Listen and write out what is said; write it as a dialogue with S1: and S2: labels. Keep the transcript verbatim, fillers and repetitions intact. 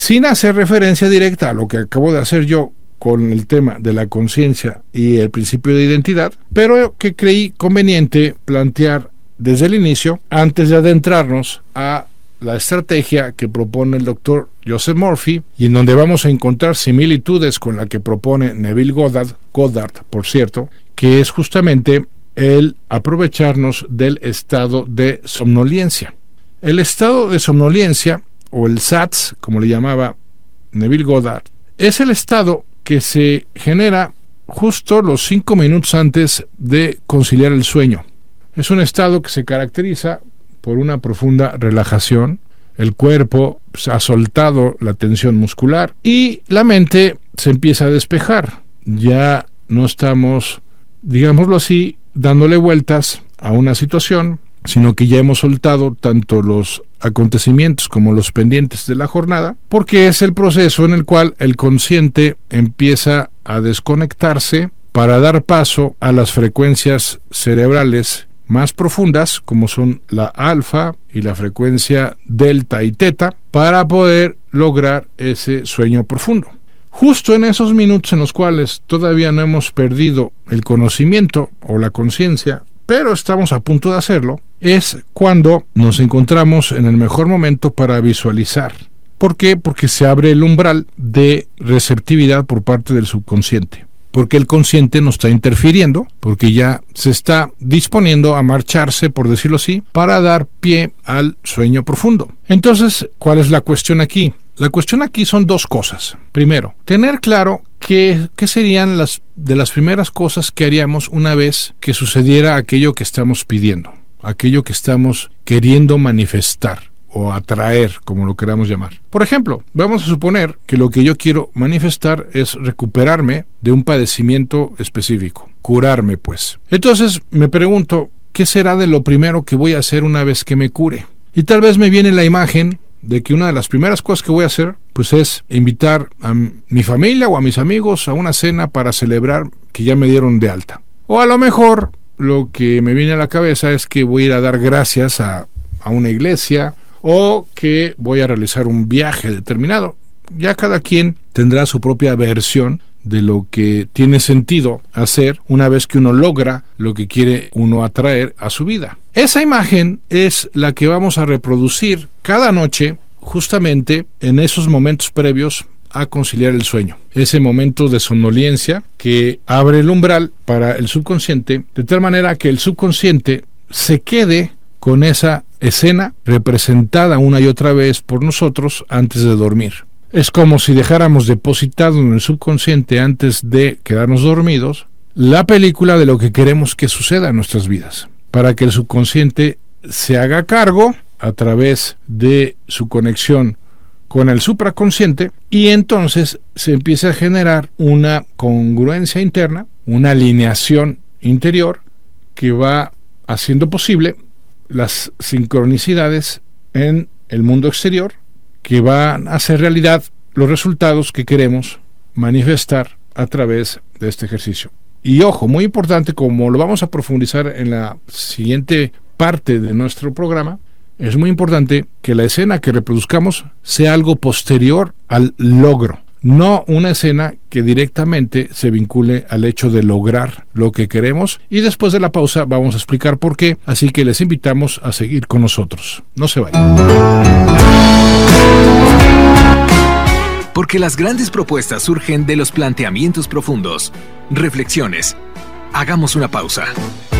S1: sin hacer referencia directa a lo que acabo de hacer yo con el tema de la conciencia y el principio de identidad, pero que creí conveniente plantear desde el inicio, antes de adentrarnos a la estrategia que propone el doctor Joseph Murphy, y en donde vamos a encontrar similitudes con la que propone Neville Goddard, Goddard, por cierto, que es justamente el aprovecharnos del estado de somnolencia. El estado de somnolencia, o el S A T S, como le llamaba Neville Goddard, es el estado que se genera justo los cinco minutos antes de conciliar el sueño. Es un estado que se caracteriza por una profunda relajación, el cuerpo ha soltado la tensión muscular y la mente se empieza a despejar. Ya no estamos, digámoslo así, dándole vueltas a una situación, sino que ya hemos soltado tanto los acontecimientos como los pendientes de la jornada, porque es el proceso en el cual el consciente empieza a desconectarse para dar paso a las frecuencias cerebrales más profundas, como son la alfa y la frecuencia delta y teta, para poder lograr ese sueño profundo. Justo en esos minutos en los cuales todavía no hemos perdido el conocimiento o la conciencia, pero estamos a punto de hacerlo, es cuando nos encontramos en el mejor momento para visualizar. ¿Por qué? Porque se abre el umbral de receptividad por parte del subconsciente. Porque el consciente no está interfiriendo, porque ya se está disponiendo a marcharse, por decirlo así, para dar pie al sueño profundo. Entonces, ¿cuál es la cuestión aquí? La cuestión aquí son dos cosas. Primero, tener claro qué, qué serían las de las primeras cosas que haríamos una vez que sucediera aquello que estamos pidiendo, aquello que estamos queriendo manifestar o atraer, como lo queramos llamar. Por ejemplo, vamos a suponer que lo que yo quiero manifestar es recuperarme de un padecimiento específico, curarme pues. Entonces me pregunto, ¿qué será de lo primero que voy a hacer una vez que me cure? Y tal vez me viene la imagen de que una de las primeras cosas que voy a hacer pues es invitar a mi familia o a mis amigos a una cena para celebrar que ya me dieron de alta. O a lo mejor lo que me viene a la cabeza es que voy a ir a dar gracias a, a una iglesia, o que voy a realizar un viaje determinado. Ya cada quien tendrá su propia versión de lo que tiene sentido hacer una vez que uno logra lo que quiere uno atraer a su vida. Esa imagen es la que vamos a reproducir cada noche, justamente en esos momentos previos a conciliar el sueño. Ese momento de somnolencia que abre el umbral para el subconsciente, de tal manera que el subconsciente se quede con esa escena representada una y otra vez por nosotros antes de dormir. Es como si dejáramos depositado en el subconsciente antes de quedarnos dormidos la película de lo que queremos que suceda en nuestras vidas, para que el subconsciente se haga cargo a través de su conexión con el supraconsciente y entonces se empieza a generar una congruencia interna, una alineación interior que va haciendo posible las sincronicidades en el mundo exterior que van a hacer realidad los resultados que queremos manifestar a través de este ejercicio. Y ojo, muy importante, como lo vamos a profundizar en la siguiente parte de nuestro programa, es muy importante que la escena que reproduzcamos sea algo posterior al logro, no una escena que directamente se vincule al hecho de lograr lo que queremos. Y después de la pausa vamos a explicar por qué, así que les invitamos a seguir con nosotros. No se vayan.
S2: Porque las grandes propuestas surgen de los planteamientos profundos. Reflexiones. Hagamos una pausa.